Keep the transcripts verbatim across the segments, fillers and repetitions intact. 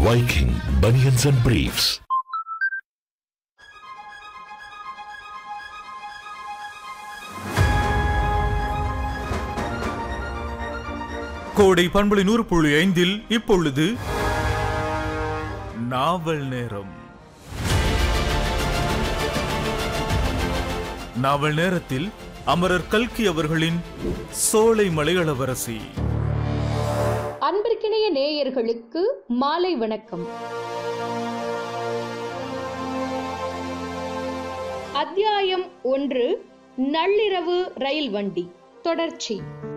Viking Bunions and Briefs. கோடை பண்பலை நூறு புள்ளி ஐந்தில் இப்பொழுது நாவல் நேரம். நாவல் நேரத்தில் அமரர் கல்கி அவர்களின் சோலை மலையளவரசி. அன்பிற்கிணைய நேயர்களுக்கு மாலை வணக்கம். அத்தியாயம் ஒன்று, நள்ளிரவு ரயில் வண்டி தொடர்ச்சி.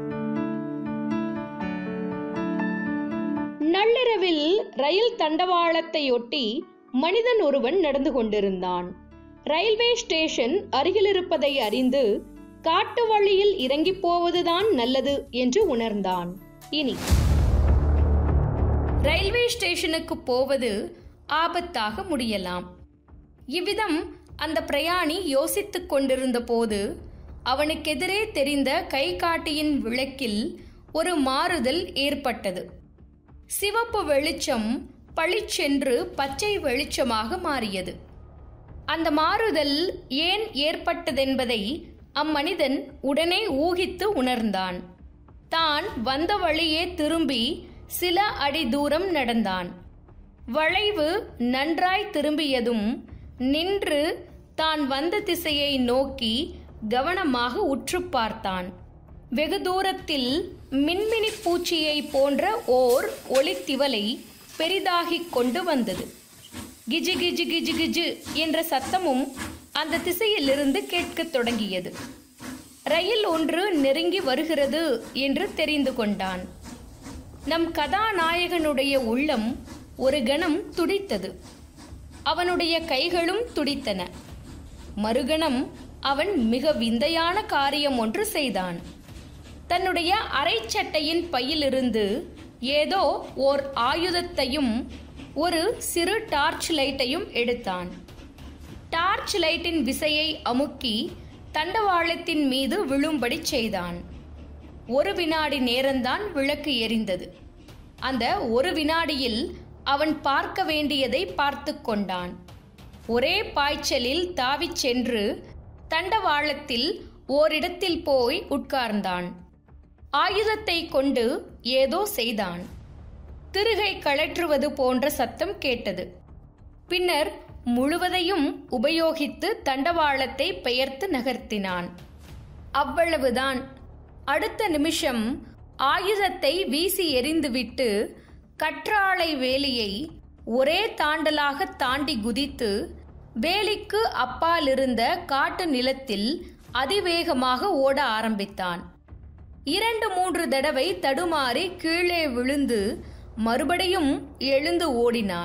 நள்ளிரவில் ரயில் தண்டவாளத்தையொட்டி மனிதன் ஒருவன் நடந்து கொண்டிருந்தான். ரயில்வே ஸ்டேஷன் அருகில் இருப்பதை அறிந்து காட்டு வழியில் இறங்கி போவதுதான் நல்லது என்று உணர்ந்தான். இனி ரயில்வே ஸ்டேஷனுக்கு போவது ஆபத்தாக முடியலாம். இவ்விதம் அந்த பிரயாணி யோசித்துக் கொண்டிருந்த போது அவனுக்கெதிரே தெரிந்த கைகாட்டியின் விளக்கில் ஒரு மாறுதல் ஏற்பட்டது. சிவப்பு வெளிச்சம் பளிச்சென்று பச்சை வெளிச்சமாக மாறியது. அந்த மாறுதல் ஏன் ஏற்பட்டதென்பதை அம்மனிதன் உடனே ஊகித்து உணர்ந்தான். தான் வந்த வழியே திரும்பி சில அடி தூரம் நடந்தான். வளைவு நன்றாய் திரும்பியதும் நின்று தான் வந்த திசையை நோக்கி கவனமாக உற்று பார்த்தான். வெகு தூரத்தில் மின்மினி பூச்சியை போன்ற ஓர் ஒளித்திவலை பெரிதாகிக் கொண்டு வந்தது. கிஜு கிஜு கிஜு கிஜு என்ற சத்தமும் அந்த திசையிலிருந்து கேட்கத் தொடங்கியது. ரயில் ஒன்று நெருங்கி வருகிறது என்று தெரிந்து கொண்டான். நம் கதாநாயகனுடைய உள்ளம் ஒரு கணம் துடித்தது. அவனுடைய கைகளும் துடித்தன. மறுகணம் அவன் மிக விந்தையான காரியம் ஒன்று செய்தான். தன்னுடைய அரை சட்டையின் பையிலிருந்து ஏதோ ஓர் ஆயுதத்தையும் ஒரு சிறு டார்ச் லைட்டையும் எடுத்தான். டார்ச் லைட்டின் விசையை அமுக்கி தண்டவாளத்தின் மீது விழும்படி செய்தான். ஒரு வினாடி நேரம்தான் விளக்கு எரிந்தது. அந்த ஒரு வினாடியில் அவன் பார்க்க வேண்டியதை பார்த்து கொண்டான். ஒரே பாய்ச்சலில் தாவிச் சென்று தண்டவாளத்தில் ஓரிடத்தில் போய் உட்கார்ந்தான். ஆயுதத்தை கொண்டு ஏதோ செய்தான். திருகை கழற்றுவது போன்ற சத்தம் கேட்டது. பின்னர் முழுவதையும் உபயோகித்து தண்டவாளத்தை பெயர்த்து நகர்த்தினான். அவ்வளவுதான். அடுத்த நிமிஷம் ஆயுதத்தை வீசி எறிந்துவிட்டு கற்றாழை வேலியை ஒரே தாண்டலாக தாண்டி குதித்து வேலிக்கு அப்பாலிருந்த காட்டு நிலத்தில் அதிவேகமாக ஓட ஆரம்பித்தான். இரண்டு மூன்று தடவை தடுமாறி கீழே விழுந்து மறுபடியும் எழுந்து ஓடினான்.